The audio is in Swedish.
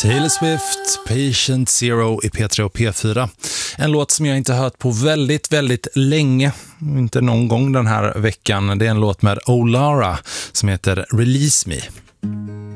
Taylor Swift, Patient Zero i P3 och P4. En låt som jag inte hört på väldigt, väldigt länge. Inte någon gång den här veckan. Det är en låt med Olara som heter Release Me.